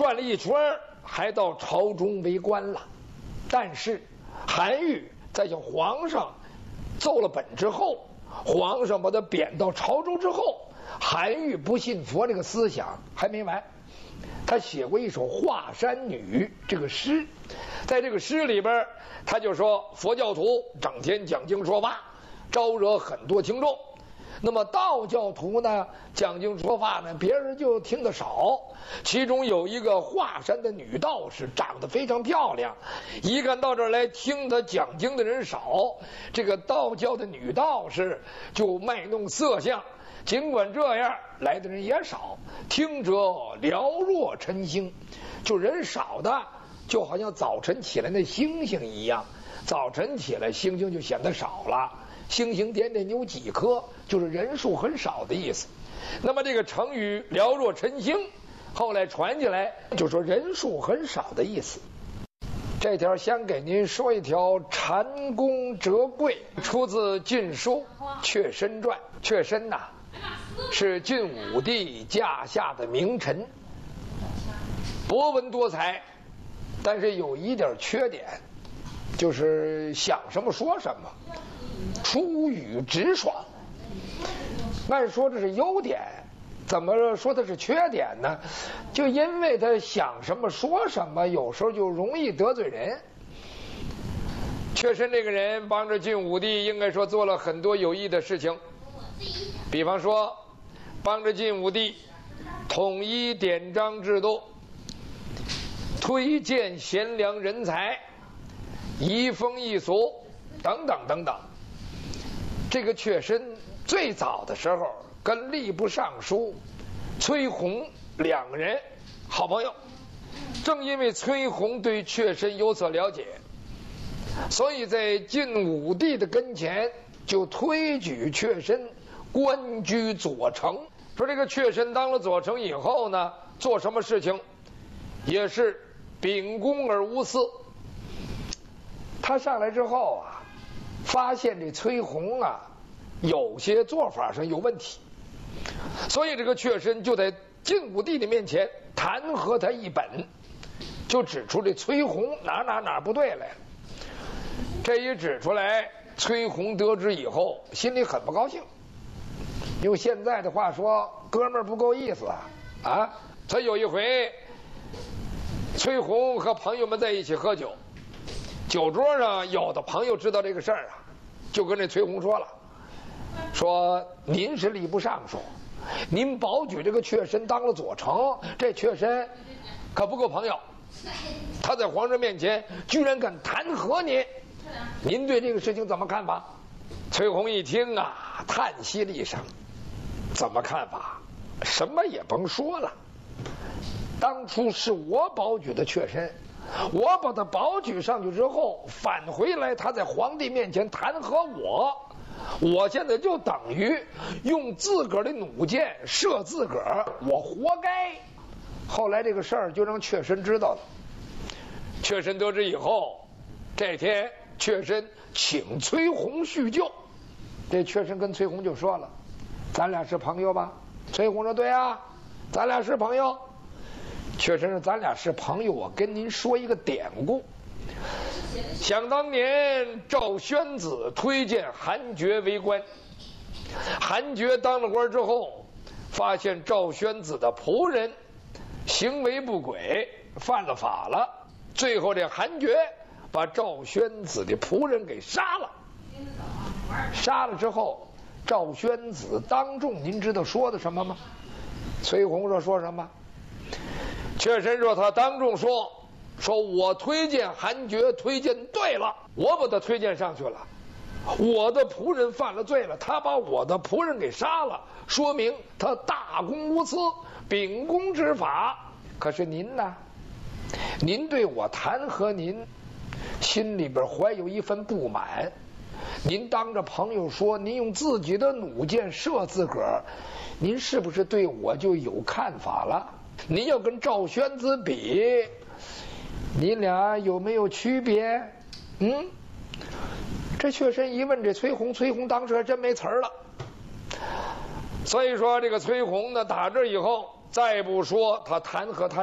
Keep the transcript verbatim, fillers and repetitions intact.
转了一圈，还到朝中为官了。但是韩愈在向皇上奏了本之后，皇上把他贬到潮州之后，韩愈不信佛这个思想还没完，他写过一首《华山女》这个诗，在这个诗里边，他就说佛教徒整天讲经说法，招惹很多听众。那么道教徒呢，讲经说法呢，别人就听得少。其中有一个华山的女道士，长得非常漂亮，一看到这儿来听他讲经的人少，这个道教的女道士就卖弄色相。尽管这样，来的人也少，听者寥若晨星，就人少的就好像早晨起来那星星一样，早晨起来星星就显得少了。星星点点有几颗，就是人数很少的意思。那么这个成语寥若晨星后来传起来就说人数很少的意思。这条先给您说一条蟾宫折桂，出自《晋书·阙身传》。阙身呐、啊，是晋武帝驾下的名臣，博闻多才，但是有一点缺点，就是想什么说什么，出语直爽。按说这是优点，怎么说它是缺点呢？就因为他想什么说什么，有时候就容易得罪人。阙身这个人帮着晋武帝，应该说做了很多有益的事情，比方说帮着晋武帝统一典章制度，推荐贤良人才，移风易俗等等等等。这个阙身最早的时候跟吏部尚书崔洪两个人好朋友，正因为崔洪对阙身有所了解，所以在晋武帝的跟前就推举阙身官居左丞。说这个阙身当了左丞以后呢，做什么事情也是秉公而无私。他上来之后啊，发现这崔洪啊有些做法上有问题，所以这个阙身就在晋武帝的面前弹劾他一本，就指出这崔洪哪哪哪不对来了。这一指出来，崔洪得知以后心里很不高兴，用现在的话说，哥们儿不够意思啊啊！他有一回，崔洪和朋友们在一起喝酒，酒桌上有的朋友知道这个事儿啊，就跟这崔洪说了，说您是吏部尚书，您保举这个阙身当了左丞，这阙身可不够朋友，他在皇上面前居然敢弹劾您，您对这个事情怎么看法？崔洪一听啊，叹息了一声，怎么看法？什么也甭说了，当初是我保举的阙身，我把他保举上去之后，返回来他在皇帝面前弹劾我，我现在就等于用自个儿的弩箭射自个儿，我活该。后来这个事儿就让阙身知道了，阙身得知以后，这天阙身请崔洪叙旧。这阙身跟崔洪就说了，咱俩是朋友吧？崔洪说对啊，咱俩是朋友。阙身说咱俩是朋友，我跟您说一个典故。想当年赵宣子推荐韩厥为官，韩厥当了官之后，发现赵宣子的仆人行为不轨，犯了法了，最后这韩厥把赵宣子的仆人给杀了。杀了之后，赵宣子当众，您知道说的什么吗？崔洪说说什么？阙身说他当众说，说我推荐韩厥推荐对了，我把他推荐上去了，我的仆人犯了罪了，他把我的仆人给杀了，说明他大公无私，秉公执法。可是您呢，您对我弹劾您，心里边怀有一份不满，您当着朋友说您用自己的弩箭射自个儿，您是不是对我就有看法了？您要跟赵宣子比，你俩有没有区别？嗯，这阙身一问这崔洪，崔洪当时还真没词儿了。所以说这个崔洪呢，打这以后再不说他弹劾他